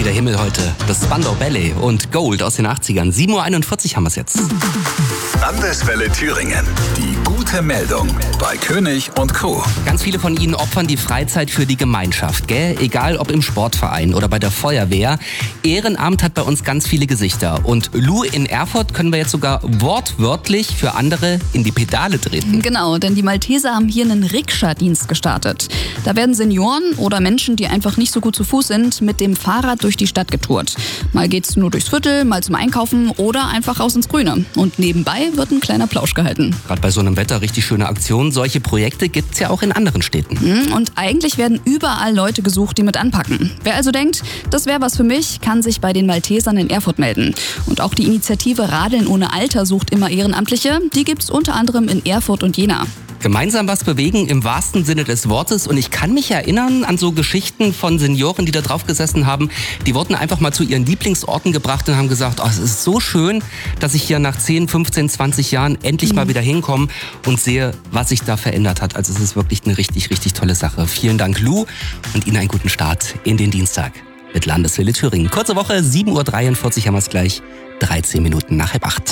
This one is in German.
der Himmel heute. Das Spandau Ballet und Gold aus den 80ern. 7:41 Uhr haben wir es jetzt. Landeswelle Thüringen. Die gute Meldung bei König und Co. Ganz viele von Ihnen opfern die Freizeit für die Gemeinschaft, gell? Egal ob im Sportverein oder bei der Feuerwehr. Ehrenamt hat bei uns ganz viele Gesichter. Und Lou, in Erfurt können wir jetzt sogar wortwörtlich für andere in die Pedale treten. Genau, denn die Malteser haben hier einen Rikscha-Dienst gestartet. Da werden Senioren oder Menschen, die einfach nicht so gut zu Fuß sind, mit dem Fahrrad durch die Stadt getourt. Mal geht's nur durchs Viertel, mal zum Einkaufen oder einfach raus ins Grüne. Und nebenbei wird ein kleiner Plausch gehalten. Gerade bei so einem Wetter richtig schöne Aktionen. Solche Projekte gibt's ja auch in anderen Städten. Und eigentlich werden überall Leute gesucht, die mit anpacken. Wer also denkt, das wäre was für mich, kann sich bei den Maltesern in Erfurt melden. Und auch die Initiative Radeln ohne Alter sucht immer Ehrenamtliche. Die gibt's unter anderem in Erfurt und Jena. Gemeinsam was bewegen im wahrsten Sinne des Wortes. Und ich kann mich erinnern an so Geschichten von Senioren, die da drauf gesessen haben. Die wurden einfach mal zu ihren Lieblingsorten gebracht und haben gesagt, oh, es ist so schön, dass ich hier nach 10, 15, 20 Jahren endlich mal wieder hinkomme und sehe, was sich da verändert hat. Also es ist wirklich eine richtig, richtig tolle Sache. Vielen Dank, Lou, und Ihnen einen guten Start in den Dienstag mit Landeswelle Thüringen. Kurze Woche, 7:43 Uhr haben wir es gleich, 13 Minuten nach 7:30.